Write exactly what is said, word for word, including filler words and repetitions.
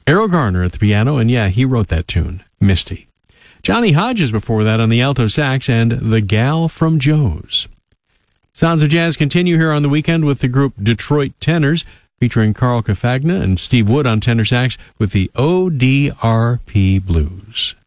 Errol Garner at the piano, and yeah, he wrote that tune, Misty. Johnny Hodges before that on the alto sax, and The Gal from Joe's. Sounds of Jazz continue here on the weekend with the group Detroit Tenors, featuring Carl Cafagna and Steve Wood on tenor sax with the O D R P Blues.